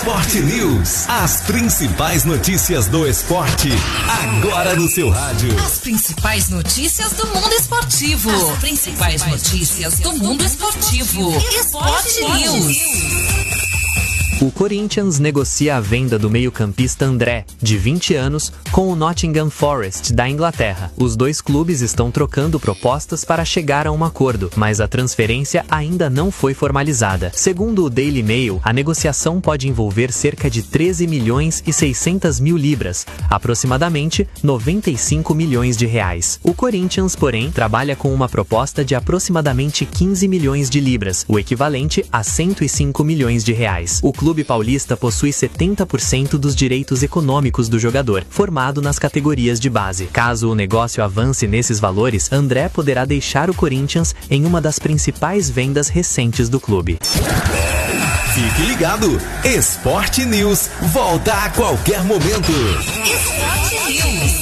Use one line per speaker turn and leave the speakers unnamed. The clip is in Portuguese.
Esporte News. As principais notícias do esporte, agora no seu rádio.
As principais notícias do mundo esportivo. As principais notícias do mundo esportivo. Esporte News.
O Corinthians negocia a venda do meio-campista André, de 20 anos, com o Nottingham Forest, da Inglaterra. Os dois clubes estão trocando propostas para chegar a um acordo, mas a transferência ainda não foi formalizada. Segundo o Daily Mail, a negociação pode envolver cerca de 13 milhões e 600 mil libras, aproximadamente 95 milhões de reais. O Corinthians, porém, trabalha com uma proposta de aproximadamente 15 milhões de libras, o equivalente a 105 milhões de reais. O clube paulista possui 70% dos direitos econômicos do jogador, formado nas categorias de base. Caso o negócio avance nesses valores, André poderá deixar o Corinthians em uma das principais vendas recentes do clube.
Fique ligado, Esporte News volta a qualquer momento.
Esporte News.